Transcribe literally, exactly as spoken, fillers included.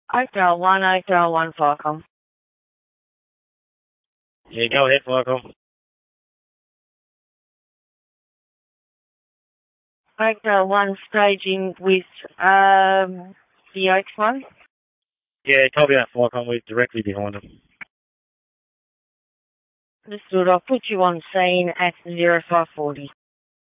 Oakdale one, Oakdale one, Falcom. Yeah, go ahead, Falcom. Oakdale one, staging with um, the Oaks one. Yeah, copy that, Falcom. We're directly behind them. Understood. I'll put you on scene at zero five forty.